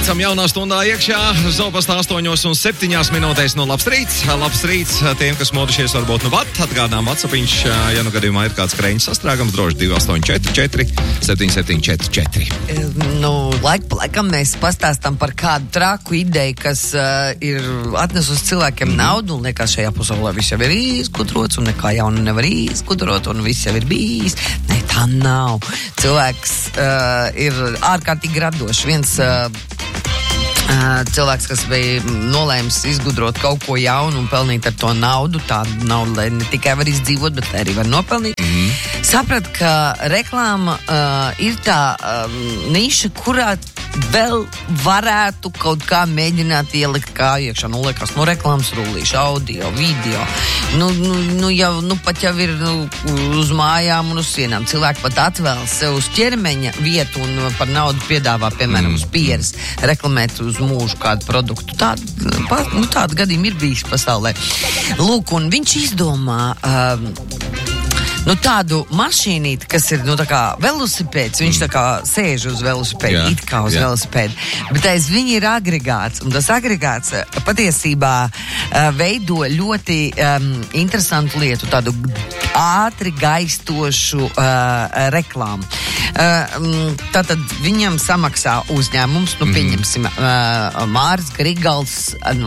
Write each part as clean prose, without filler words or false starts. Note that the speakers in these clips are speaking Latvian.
Lecam jaunā stundā iekšā, Zobastā 8:07 no labs rīts. Labs rīts tiem, kas modušies varbūt nu vat. Atgādām WhatsAppiņš, ja nu gadījumā ir kāds kreņš sastrēgams, droši 2844 7744. Laik pa laikam mēs pastāstam par kādu traku ideju, kas ir atnesusi cilvēkiem naudu, un liekas, šajā pasaulē viss jau ir izgudrots, un nekā jaunu nevar izgudrot, un viss jau ir bijis. Ne, tā nav. Cilvēks ir ārkārtīgi radošs. Viens cilvēks, kas bija nolēmis izgudrot kaut ko jaunu un pelnīt ar to naudu, tādu naudu, lai ne tikai var izdzīvot, bet arī var nopelnīt. Saprat, ka reklāma ir tā niša, kurā vēl varētu kaut kā mēģināt ielikt kā iekšā. Liekas, reklāmas rullīši, audio, video. Pat jau ir uz mājām un uz sienām. Cilvēki pat atvēl sev uz ķermeņa vietu un par naudu piedāvā, piemēram, uz pieres reklamēt uz mūžu kādu produktu. Tādu gadījumu ir bijis pasaulē. Lūk, un viņš izdomā tādu mašīnīti, kas ir, tā kā velosipēds, viņš tā kā sēž uz velosipēdu, it kā uz velosipēdu, bet aiz viņa ir agregāts, un tas agregāts patiesībā veido ļoti interesantu lietu, tādu ātri gaistošu reklāmu. Tātad viņam samaksā uzņēmums, pieņemsim, Māris Grigals,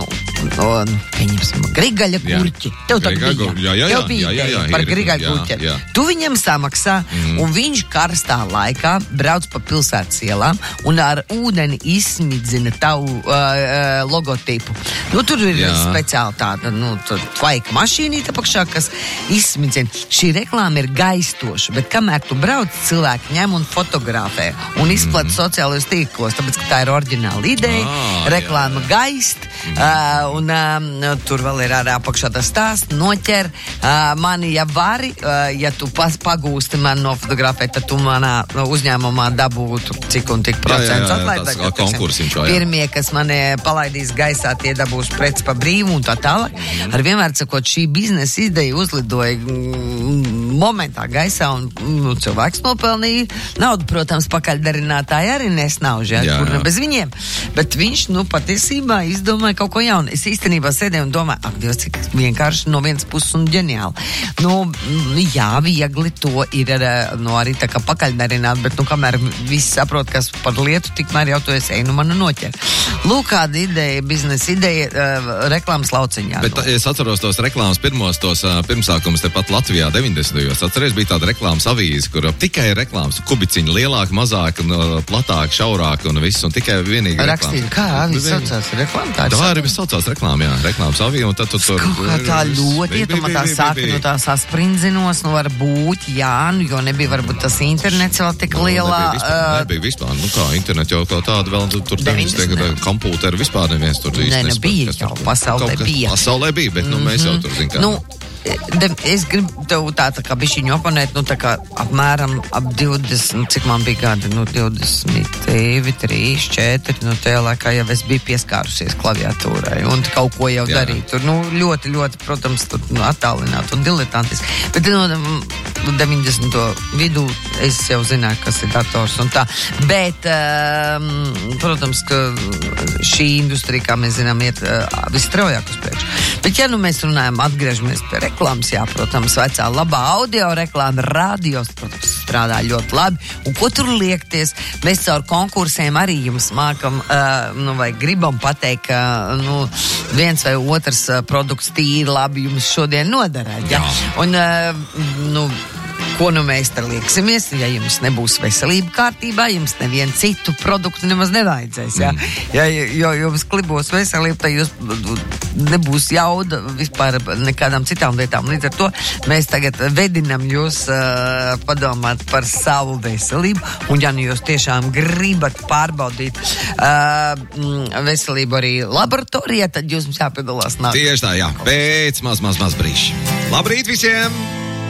pieņemsim, Grigaļa kurķi. Tev tā bija. Tev bija par Grigaļa kurķi. Tu viņam samaksā, un viņš karstā laikā brauc pa pilsētas ielām un ar ūdeni izsmidzina tavu logotipu. Tur ir speciāli tāda, tvaika mašīnīta pakšā, kas izsmidzina. Šī reklāma ir gaistoša, bet kamēr tu brauc, cilvēki ņem un fotografē un izplata sociālajos tīklos, tāpēc, ka tā ir oriģināla ideja, reklāma gaist, un tur vēl ir arī apakšā tas stāsts, noķer mani, ja vari, ja tu pagūsti man nofotografēt, tad tu manā uzņēmumā dabūtu cik un tik procentus atlaid. Pirmie, kas mani palaidīs gaisā, tie dabūs preci pa brīvu un tā tālāk. Ar vienmēr sakot, šī biznesa ideja uzlidoja momentā gaisā un cilvēks nopelnīja naudu, protams, pakaļdarinātāji arī nesnauž, kur ne bez viņiem. Bet viņš, patiesībā izdomāja kaut ko jaunu. Es īstenībā sēdēju un domāju, ak, Dievs, cik vienkārši no vienas puses un ģeniāli. Viegli to ir arī tā kā pakaļdarināt, bet kamēr visi saprot, kas par lietu, tikmēr jau to es eju, manu noķer. Lūk, kāda ideja, biznesa ideja, reklāmas lauciņā. Bet es atceros tos reklāmas tos pirmsākumus tepat Latvijā 90. Atceries, bija tāda reklāmas avīze, kur tikai reklāmas, kubiciņi lielāk, mazāk, platāk, šaurāk un viss, un tikai vienīgi reklāmas. Rakstīja, kā avīze saucās reklāma? Tā arī saucās reklāma, reklāmas avīze, un tad tu tur... Tā ļoti ietumā tā sāka, tā sasprindzinos, varbūt, jo nebija varbūt tas internets vēl tik lielā... Nebija vispār, kā internets jau kā tāda vēl, tur 90. kompūteri vispār neviens tur īsti nespēr. Bija jau, pasaulē bija. Pasaulē bija, bet mēs jau tur zin kā... Es gribu tev tā kā bišķiņu oponēt, tā kā apmēram ap 20, cik man bija gadi, 22, 3, 4, tajā laikā jau es biju pieskārusies klaviatūrai un kaut ko jau darīt. Tur, ļoti, ļoti, protams, tur attālināt un diletantiski. Bet 90. vidū es jau zināju, kas ir dators un tā. Bet, protams, ka šī industrija, kā mēs zinām, iet visstraujāk uz priekšu. Bet, ja mēs runājam, atgriežamies pie reklāmas, protams, vecā labā audio reklāma, radios, protams, strādā ļoti labi. Un ko tur liekties? Mēs caur konkursiem arī jums mākam, vai gribam pateikt, ka, viens vai otrs produkts tīri labi jums šodien noderēt, ja? Un, ko mēs te lieksimies, ja jums nebūs veselība kārtībā, jums nevienu citu produktu nemaz nevajadzēs, ja? Jo jums klibos veselība, tad jūs nebūs jauda vispār nekādām citām lietām. Līdz ar to mēs tagad vedinam jūs padomāt par savu veselību, un ja jūs tiešām gribat pārbaudīt veselību arī laboratorijā, tad jums jāpiedalās nāk. Tieši tā, pēc maz brīža. Labrīt visiem!